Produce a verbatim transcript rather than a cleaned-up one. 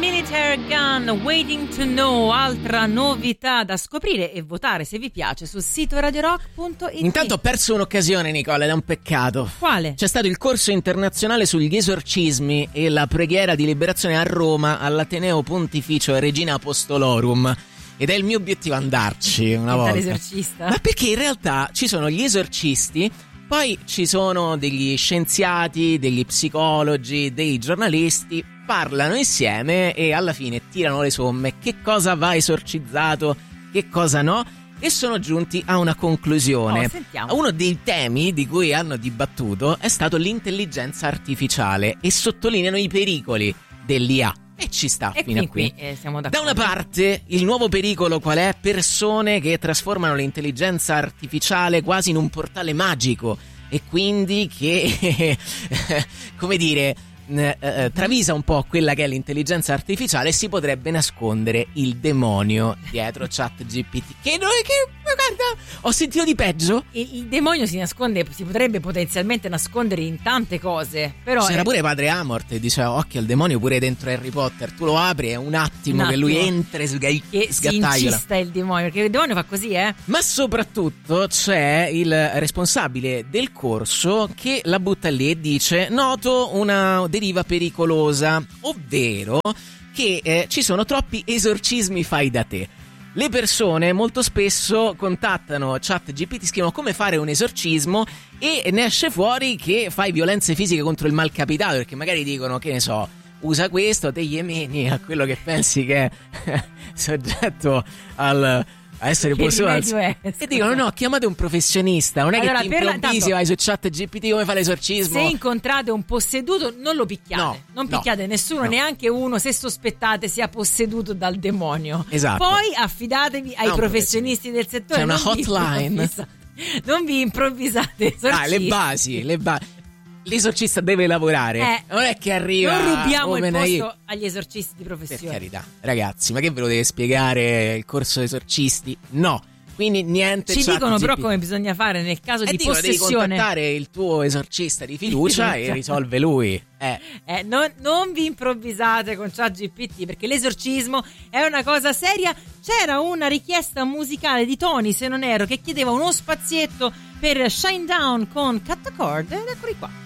Military Gun, Waiting to Know, altra novità da scoprire e votare se vi piace sul sito radio rock punto it. Intanto ho perso un'occasione, Nicola, ed è un peccato. Quale? C'è stato il corso internazionale sugli esorcismi e la preghiera di liberazione a Roma all'Ateneo Pontificio Regina Apostolorum. Ed è il mio obiettivo andarci una volta. Esorcista? Ma perché in realtà ci sono gli esorcisti, poi ci sono degli scienziati, degli psicologi, dei giornalisti, parlano insieme e alla fine tirano le somme, che cosa va esorcizzato, che cosa no, e sono giunti a una conclusione. Oh, sentiamo. Uno dei temi di cui hanno dibattuto è stato l'intelligenza artificiale e sottolineano i pericoli dell'I A. E ci sta e fino qui, a qui. qui eh, siamo da d'accordo. una parte, il nuovo pericolo qual è? Persone che trasformano l'intelligenza artificiale quasi in un portale magico e quindi che, come dire, eh, eh, travisa un po' quella che è l'intelligenza artificiale e si potrebbe nascondere il demonio dietro ChatGPT. Che noi che guarda, ho sentito di peggio. Il, il demonio si nasconde, si potrebbe potenzialmente nascondere in tante cose, però c'era è... pure padre Amort e diceva occhio al demonio pure dentro Harry Potter, tu lo apri, è un attimo, un che attimo lui entra e sga- che si sgattaiola. incista il demonio, perché il demonio fa così, eh. Ma soprattutto c'è il responsabile del corso che la butta lì e dice: noto una deriva pericolosa, ovvero che eh, ci sono troppi esorcismi fai da te. Le persone molto spesso contattano ChatGPT, scrivono come fare un esorcismo e ne esce fuori che fai violenze fisiche contro il malcapitato, perché magari dicono, che ne so, usa questo, te gli meni a quello che pensi che è soggetto al... a essere posseduto e dicono no, chiamate un professionista, non è allora, che ti improvvisi, vai su ChatGPT come fa l'esorcismo. Se incontrate un posseduto non lo picchiate, no, non no, picchiate nessuno, no. neanche uno se sospettate sia posseduto dal demonio. Esatto. Poi affidatevi ai no, professionisti del settore. C'è una non hotline, vi non vi improvvisate ah, le basi, le basi. L'esorcista deve lavorare, eh, non è che arriva. Non rubiamo oh, il posto io... agli esorcisti di professione. Per carità, ragazzi, ma che ve lo deve spiegare il corso esorcisti? No. Quindi niente. Ci dicono G P T. però come bisogna fare nel caso e di dicono, possessione. Devi contattare il tuo esorcista di fiducia e risolve lui. Eh. Eh, non, non vi improvvisate con ChatGPT, perché l'esorcismo è una cosa seria. C'era una richiesta musicale di Tony, se non ero, che chiedeva uno spazietto per Shine Down con Cut the Cord, ed eccoli qua.